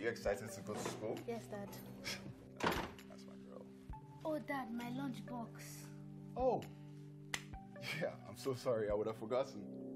you excited to go to school? Yes, Dad. That's my girl. Oh, Dad, my lunchbox. Oh, yeah, I'm so sorry. I would have forgotten.